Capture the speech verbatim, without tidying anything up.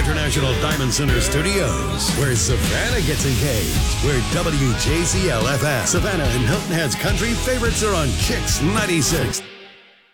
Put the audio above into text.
International Diamond Center Studios, where Savannah gets engaged, where W J Z L F M, Savannah and Hilton Head's country favorites are on Kicks ninety-six.